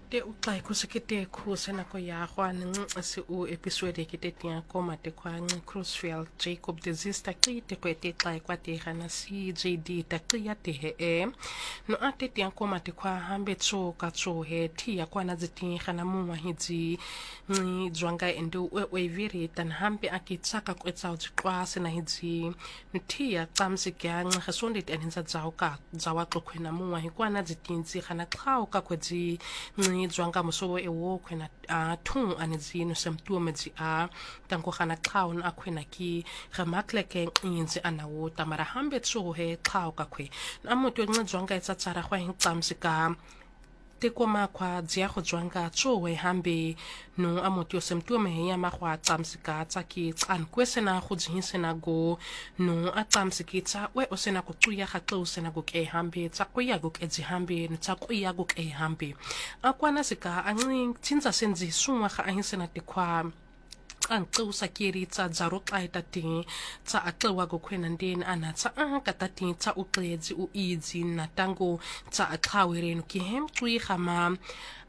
Te utlai kusikite kusena ko ya hwan si u episode kite tia koma te kwa Crucifield Jacob de Zista ki te ko te tlai kwa te hana si JD ta kia te he e no ate tia koma te kwa hambe tso ka tso he tia kwa na ziti hana mua hiji ni zwanga endo we viri tan hambe aki tsaka ko tsao kwa sena hiji tia tsamsi kya ngasonde te aninza zao ka zawa ko kwena mua hi kwa na ziti nzi hana kao ka kweji ni zwanga musowo e wo kwena thung anizi no semtua medzi tango khana clown akwena ki ramakleke inzi anawo tamara hambe tso he clown ka kwe amoto ngzwanga etsatsara khwa hintsamsika te koma kwa dzia go zwanga tso we hambe no amoto semtua me ya makhwa tsamsika tsaki tsan kwesena go dzihisena go no atsamsiki tsa we osena go tsuya ga tlusena go ke hambe tsa kuya go ke hambe no tsa kuya go ke hambe akwana sika anging tsinza senzi sungwa ga ahisena te kwa ang sa kiri tsa zaro tsa ting tsa atlawa go kwena ndeni ana tsa kata ting tsa utlezi u izi na tango tsa atlawere no ki hem tui khama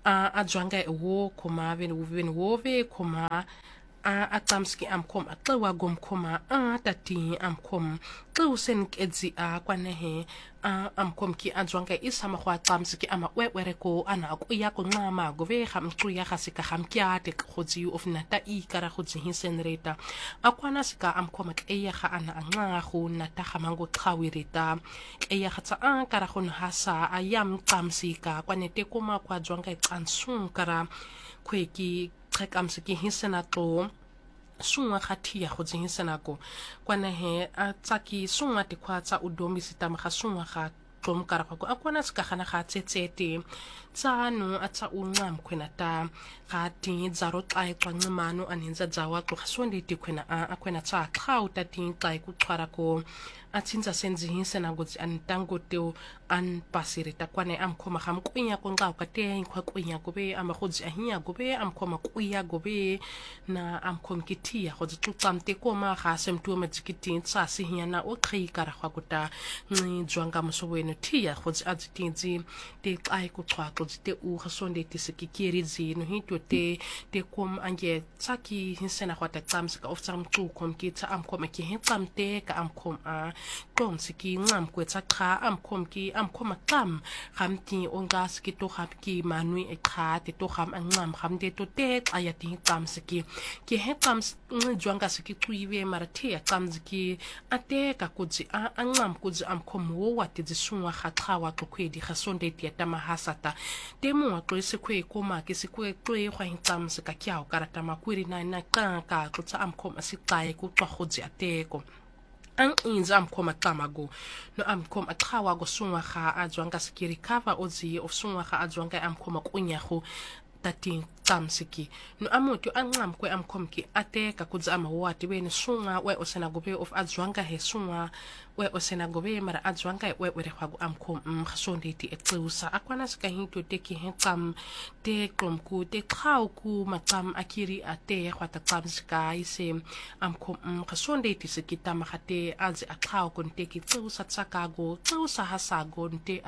a zwanga e wo koma ven wove koma atsamski amkom atlawa gom koma tati amkom tlusen kedzi kwanehe amkom ki azwanga isama khwa tsamski ama wewere ko ana akuya ko ngama go ve kham tsuya khasika khamkya te khodzi of nata I kara khodzi hisenreta akwana sika amkom keya kha ana anga khu nata khamango khawirita keya khatsa kara khon hasa ayam tsamsika kwanete koma kwa zwanga tsansun kara khweki tsakamsiki hisena to sunga khathia go dzihisena ko kwana he a tsaki sunga te khwa tsa udomi sitama kha sunga kha tom kara ko akwana ska khana kha tsetsete tsano atsa unqam khwena ta kha ti zaro tsae tsancimano aninza zawa ko khasonde ti khwena akhwena tsa khau ta ti tsae ku tshwara ko atsinza senzihisena go antango teo an pasirita kwane amkhoma kham kwinya ko nqa ka te khwa kwinya go be amagodzi ahinya go be amkhoma kwiya go be na amkhom kitia go tsamte ko ma ga semtu medzikiti tsa sihiana o khri kara khwa kuta ngi zwanga mosoweno tia go adzitinzi te xai ku xwa go te u gasonde te sikikiri zino hito te kom ange tsaki hinsena khwata tsamsika of tsam tu kom ki tsa amkhoma ki hitsamte ka amkhom siki ngam kwetsa kha amkhom ki amkhoma kam khamti ongas ki to khap ki manui e kha te to kham angam khamde to te ayati tsamsiki ki he tams njwanga siki tuiwe marathia tsamsiki ate ka kudzi angam kudzi amkhom wo wati dzisunwa kha khawa to khwedi khasonde ti tama hasata te mo to sikwe koma ki sikwe twe khwa tsamsika kyao karata makwiri na ka tsa amkhom asitaye ku twa khodzi ateko ang inza amkhoma tamago no amkhoma athawa go sungwa kha azwanga sikiri cover ozi of sungwa kha azwanga amkhoma kunyago tati tsamsiki no amoto angam kwe amkhomki ateka kudza amawati bene sunga we osena gobe of azwanga he sunga we osena gobe mara azwanga we khwago amkhom khasonde ti etsusa akwana sika hinto teki hetsam te kromku te khauku matam akiri ate khwata tsamsika ise amkhom khasonde ti sikita makhate azi akhau kon teki tsusa tsakago tsusa hasago nte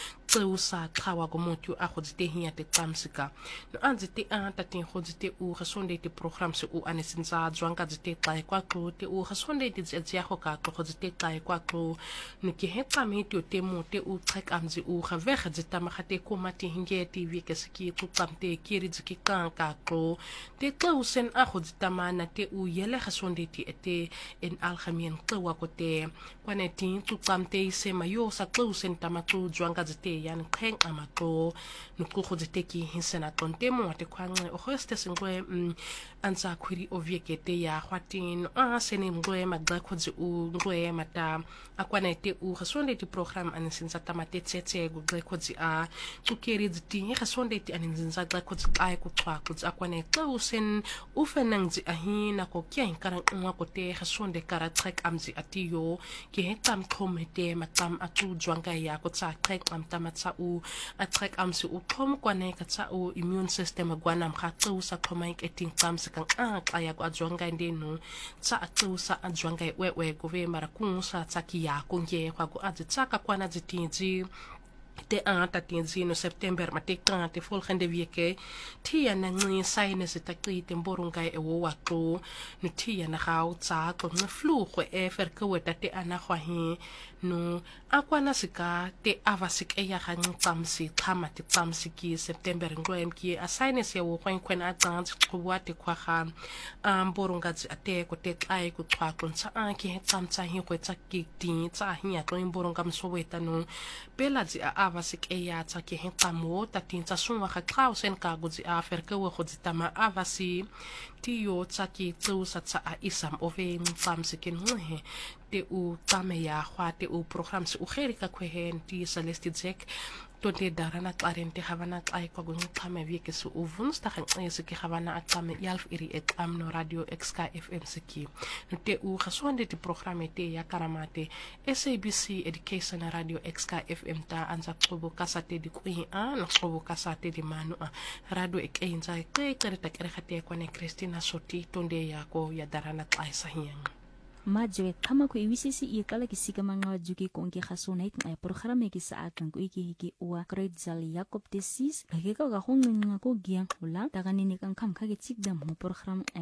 tsusa khawa go motu akhodzite hiya te tsamsika no anzite tatin khodzite u khasonde te program se u anesinza zwanga zite tlae kwa klo te u khasonde te zia ho ka khodzite tlae kwa klo no ki hetsa me te temo te u trek amzi u khavega zita makhate ko mati hinge tv ke siki tsamte kiri ziki kan ka klo te klausen akhodzita mana te u yele khasonde te ete en algemeen twa ko te kwanetin tsamte se mayo sa klausen tamatu zwanga zite yan kheng amato no khodzite ki hinsena tontemo te kwange o hoste singwe anza kwiri oviekete ya khwatin sene ngwe magda khodzi u ngwe mata akwanete u khasonde ti program anisinza tamate tsetse go khodzi tsukeri dziti khasonde ti aninza gla khodzi ai ku twa khodzi akwane klausen u fenangzi ahina ko kya inkara ngwa ko te khasonde kara trek amzi atiyo ki hetam khomete matam atu zwanga ya ko tsa trek am tamatsa u atrek amsi u khom kwane ka tsa u immune system agwana mkhatsu sa khomaik eting tsamsi kang aya ko adzwanga ndenu tsa atsu sa adzwanga wewe go ve mara ku sa tsaki ya ko nge kwa go adzitsaka kwana dzitinzi te tatin zino September matikang te volgende week tia na ngi sign se takite mborunga e wo waqo no tia na gao tsa ko no flugo e verkoe te ana gwa hi no akwana sika te avasik e ya gang tsamsi khama te tsamsi ki September ngloem ki a sign se wo kwen a tsang tsuwa te kwa ga mborunga tsi ate ko te tlai ku tswa ko tsa ki tsamtsa hi ko tsa ki tin tsa hi ya to mborunga msoweta no pela tsi a avasik e ya tsa ki hentamo tatin tsa sunwa ga tlao sen ka go tsi a verkoe go tsi tama avasi ti yo tsa ki tsu sa tsa a isam ove tsamsi kin he te u tame ya gwa te u program se u gerika kwehen ti Celeste Dzek to te darana klaren te havana tlai kwa go ntlame wieke se u Woensdag en se ki havana atlame 11 iri eklam no radio XK FM se ki no te u gesonde te programme te ya karamate SABC Education Radio XK FM ta anza xobo kasate di kwi no xobo kasate di manu radio ekenza ke kereta kerete kwa ne Christina Soti tonde ya ko ya darana tlai sahiang majwe kama ko iwisisi ikala kisika manga juki konki khasona ik ay programa ki sa atang ko iki uwa grade zali Jacob de 6 lagi ka ga hongin nga ko giang ula taganini kang kam khage tikdam mo program